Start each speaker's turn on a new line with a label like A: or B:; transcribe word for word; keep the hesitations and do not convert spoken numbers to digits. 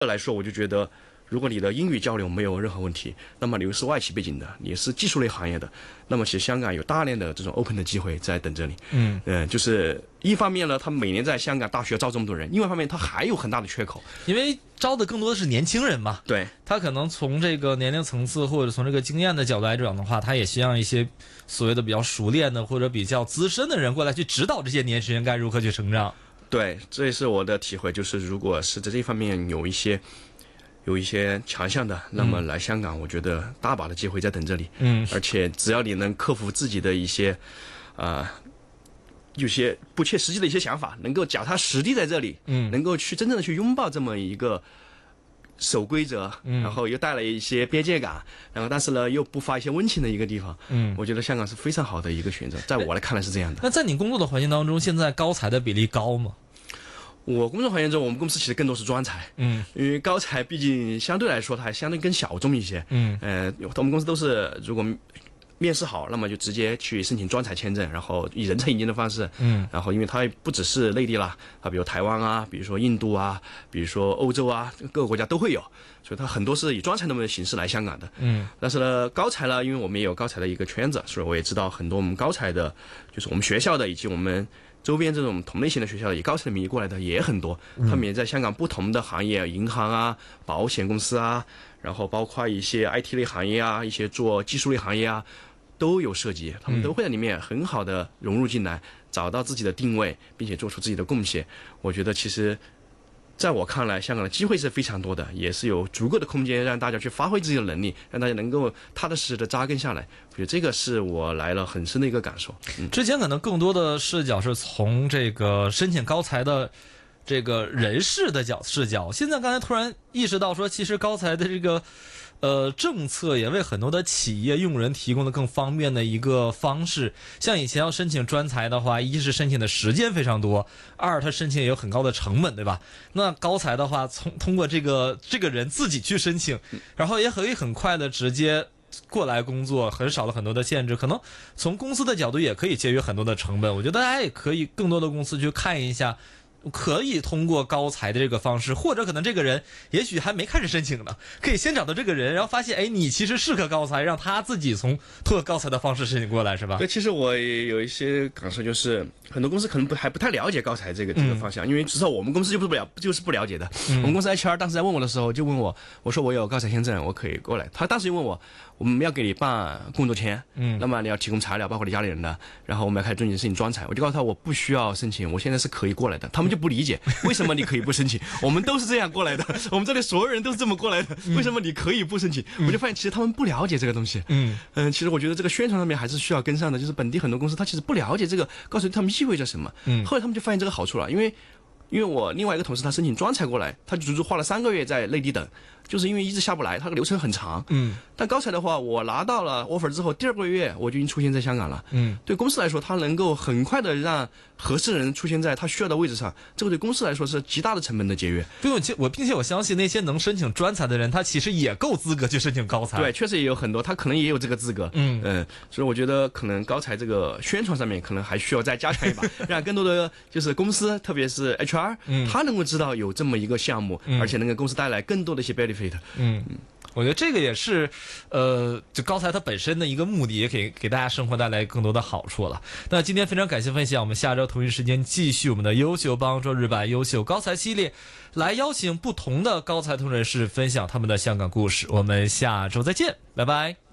A: 来说，我就觉得，如果你的英语交流没有任何问题，那么你又是外企背景的，你是技术类行业的，那么其实香港有大量的这种 open 的机会在等着你。嗯嗯、呃，就是一方面呢，他每年在香港大学招这么多人；，另外一方面，他还有很大的缺口，
B: 因为招的更多的是年轻人嘛。
A: 对，
B: 他可能从这个年龄层次或者从这个经验的角度来讲的话，他也希望一些所谓的比较熟练的或者比较资深的人过来去指导这些年轻人该如何去成长。
A: 对，这也是我的体会，就是如果是在这方面有一些有一些强项的，那么来香港，我觉得大把的机会在等着你。嗯，而且只要你能克服自己的一些，呃，有些不切实际的一些想法，能够脚踏实地在这里，嗯，能够去真正的去拥抱这么一个守规则，嗯，然后又带来一些边界感，然后但是呢又不乏一些温情的一个地方，嗯，我觉得香港是非常好的一个选择，在我来看来是这样的。
B: 那在你工作的环境当中，现在高才的比例高吗？
A: 我工作环境中，我们公司其实更多是专才，嗯，因为高才毕竟相对来说它还相对更小众一些，嗯，呃，我们公司都是如果面试好，那么就直接去申请专才签证，然后以人才引进的方式，嗯，然后因为它不只是内地啦，啊，比如台湾啊，比如说印度啊，比如说欧洲啊，各个国家都会有，所以它很多是以专才的形式来香港的，嗯，但是呢，高才呢，因为我们也有高才的一个圈子，所以我也知道很多我们高才的，就是我们学校的以及我们周边这种同类型的学校以高才的名义过来的也很多，他们也在香港不同的行业，银行啊、保险公司啊，然后包括一些 I T 类行业啊，一些做技术类行业啊，都有涉及，他们都会在里面很好的融入进来，找到自己的定位，并且做出自己的贡献。我觉得其实在我看来，香港的机会是非常多的，也是有足够的空间让大家去发挥自己的能力，让大家能够踏踏实实的扎根下来。我觉得这个是我来了很深的一个感受。嗯、
B: 之前可能更多的视角是从这个申请高才的这个人士的角视角，现在刚才突然意识到说，其实高才的这个呃政策也为很多的企业用人提供了更方便的一个方式。像以前要申请专才的话，一是申请的时间非常多，二他申请也有很高的成本，对吧？那高才的话，从通过这个这个人自己去申请，然后也可以很快的直接过来工作，很少了很多的限制，可能从公司的角度也可以节约很多的成本。我觉得大家也可以更多的公司去看一下，可以通过高才的这个方式，或者可能这个人也许还没开始申请呢，可以先找到这个人，然后发现哎，你其实是个高才，让他自己从通过高才的方式申请过来，是吧？
A: 对，其实我也有一些感受，就是很多公司可能不还不太了解高才这个这个方向，嗯、因为至少我们公司就不了就是不了解的。嗯、我们公司 H R 当时在问我的时候，就问我，我说我有高才签证，我可以过来。他当时就问我，我们要给你办工作签，嗯，那么你要提供材料，包括你家里人的，然后我们要开始准备申请专才。我就告诉他，我不需要申请，我现在是可以过来的。他们就不理解为什么你可以不申请，我们都是这样过来的，我们这里所有人都是这么过来的，为什么你可以不申请？嗯、我就发现其实他们不了解这个东西。嗯嗯、呃，其实我觉得这个宣传上面还是需要跟上的，就是本地很多公司他其实不了解这个，告诉他们意味着什么。嗯，后来他们就发现这个好处了，因为因为我另外一个同事他申请专才过来，他就足足花了三个月在内地等。就是因为一直下不来，它的流程很长。嗯，但高才的话，我拿到了 offer 之后，第二个月我就已经出现在香港了。嗯，对公司来说，它能够很快的让合适的人出现在他需要的位置上，这个对公司来说是极大的成本的节约。
B: 对，我并且我相信那些能申请专才的人，他其实也够资格去申请高才。
A: 对，确实也有很多，他可能也有这个资格。嗯嗯，所以我觉得可能高才这个宣传上面可能还需要再加强一把，让更多的就是公司，特别是 H R，嗯，他能够知道有这么一个项目，嗯、而且能给公司带来更多的一些 benefit。
B: 嗯。我觉得这个也是，呃，就高才它本身的一个目的，也可以给大家生活带来更多的好处了。那今天非常感谢分享，我们下周同一时间继续我们的优秀帮周日版优秀高才系列，来邀请不同的高才通人士分享他们的香港故事。我们下周再见，拜拜。